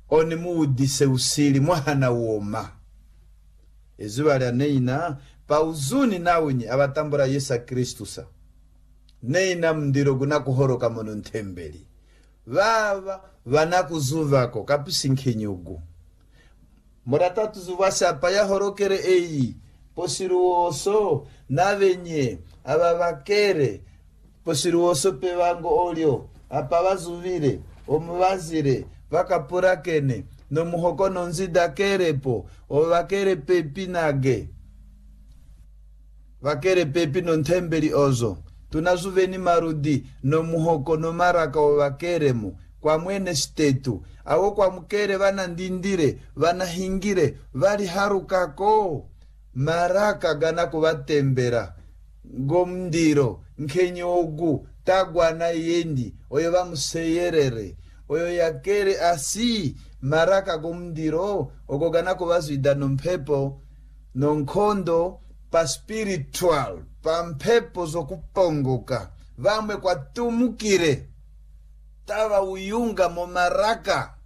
oni muudise usili mwana woma. Ezuwa lya neina pa uzuni nawenye abatambura Yesu Kristusa. Neina mndiro guna kuhoroka mono ntembeli. Vava vanakuzuvako kapisi nkenyugu. Muratatu zuvasa paya horokere eyi. Posiruoso navenye ababakere. Posiruoso pevango olio. Apa vazuvire. Omuvazire. Vakapurakene. No muhoko nonzida kerepo. O vakere pepi nage. Vakere pepi nontembeli ozo. Tunazuveni marudi. No muhoko no maraka o vakeremu. Kwa mwene stetu. Awo kwa mkere vana ndindire. Vana hingire. Vari harukako. Maraka gana kuvatembera. Gomndiro. Nkenyogu. Tagwa na yendi. Oyo vamuseyerere. Oyo yakere asi. Maraka gomndiro. Ogo gana kuvazwida nompepo. Nonkondo. Pa spiritual. Pa mpepo zokupongoka. Vamwe kwa tumukire. Tava uyunga mo maraka.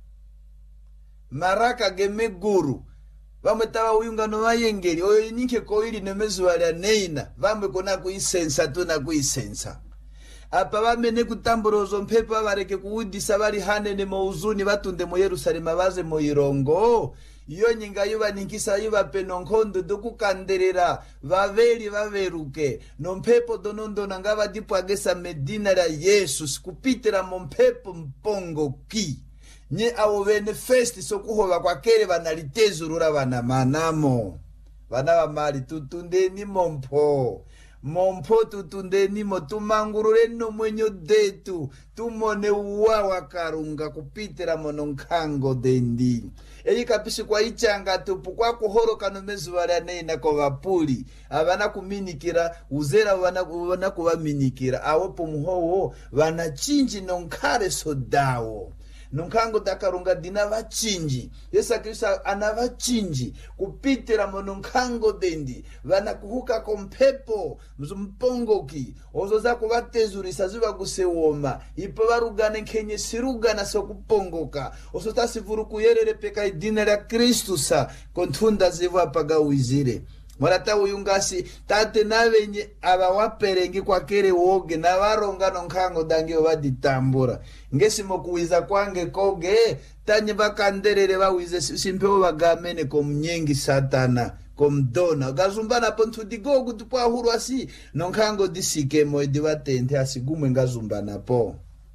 Maraka gemeguru. Vamwe tava uyunga no mayengeli. Oyo inike koili nemezuwa lya neina. Vamwe kona kuisensa tuna kuisensa. Apa vamene kutamburozo mpepo vareke kuudisa vari hanene mo uzuni vatunde mo Yerusalema vaze mo irongo. Iyo nyinga yuva ninkisa yuva penonkondo dokukanderera vaveli vaveruke. No mpepo donondona nga vadipwagesa medina la Yesu sikupitira mo mpepo mpongo ki. Nye awo vene festi sokuhova kwa kere vanalitezurura vana manamo. Vana vamali tutundeni mompo. Mompo tutundeni mo tumangurure no mwenyo detu. Tumone uwawa karunga kupitira mononkango dendi. Eli kapisi kwa ichanga tupu kwa kuhoroka no mezuwa lya neina kwa vapuli. Avana kuminikira, uzera wana kuvaminikira. Awopo muhowo vana chinji nonkare sodawo. Nunkango dakarunga dina vachinji. Yesu Kristo anavachinji. Kupitira mononkango dendi. Vana kuhuka kompepo. Mzumpongoki. Ozoza kuvatezurisa ziva kusewoma. Ipo varugane kenye sirugana so kupongoka. Osota sivuru kuyerere peka idina la Kristusa. Kontunda zivu apaga uizire. Marata uyungasi tate navenye abawaperengi kwa kere woge na varonga nonkango dange vaditambura. Ngesi mokuwiza kwange koge tanye vakanderere vawize simpeo vagamene komnyengi satana komdona. Gazumbana pontudigo kutupwa huru asi nonkango disike moedi vatente asigumwe ngazumbana po.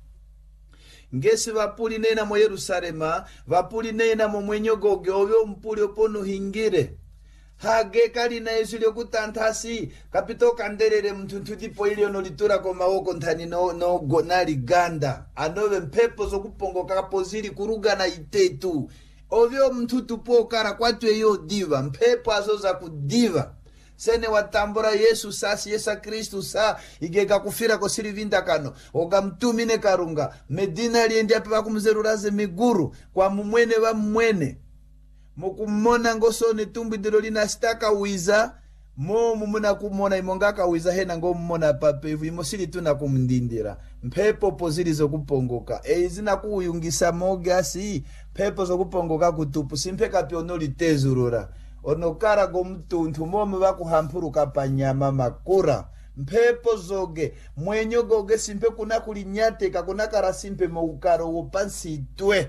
Ngesi vapuli nena mo Yerusalema, vapuli nena mo mwenyo goge ovyo mpuli opono hingire. Hage kali na Yesu liokutantasi kapito kanderere mtuntu dipo ili onolitura kwa maoko ntani no gonali ganda anove mpepo zokupongoka kapozili kuruga na itetu ovyo mtutu po kara kwatu eyo diva mpepo azoza kudiva sene watambura Yesu sasi Yesu Kristu sa igeka kufira ko silivinda kano oga mtumine karunga medina liendi ape bakumzeruraze miguru kwa mumwene wa mumwene mukumona ngosone tumbi ndilo lina staka wiza mumuna kumona imongaka wiza hena ngomona papevu imosili tuna kumndindira mpepo pozili zokupongoka zina kuyungisa mogasi pepo zokupongoka kutupu simpeka pionoli tezurura onokara gomtuntu momu bakuhampuruka panyama makura mpepo zoge mwenyo goge simpe kuna kulinyateka kuna kara simpe moukaro wopansi twe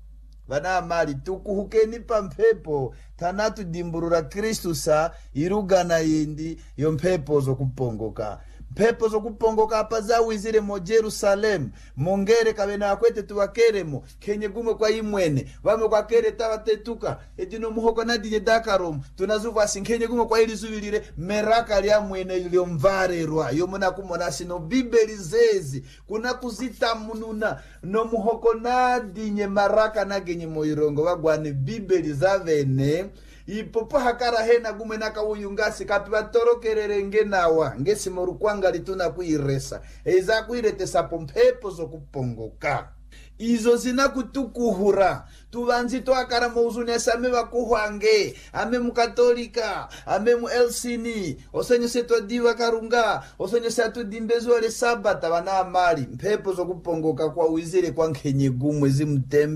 vana amali tukuhukeni pa mpepo tanatu dimburura Kristusa irugana yindi yo mpepo zokupongoka mpepo zokupongoka apa zawizire mo Jerusalem mongere kabena akwete tuwakeremo kenye gume kwa imwene vame kwa kere tawatetuka edino muhoko nadinye dakarom tunazuva sinkenye gume kwa ili zuvilire meraka lya mwene ilio mvarerwa yomona kumona sino bibeli zezi kuna kuzita mununa no muhoko nadinye maraka nagenye moirongo wagwane bibeli zavene ipopo hakara hena gume naka uyungasi kapi batorokerere ngenawa ngesi morukwanga lituna kuiresa eza kuirete sapo mpepo zokupongoka izo zina kutukuhura tuvanzi to akara mouzuni asame bakuhwange ame mukatolika ame mu elsini osenyo seto diva karunga osenyo seto dimbezo le sabata wana amali mpepo zokupongoka kwa wizire kwa nkenye gumwe zimtembe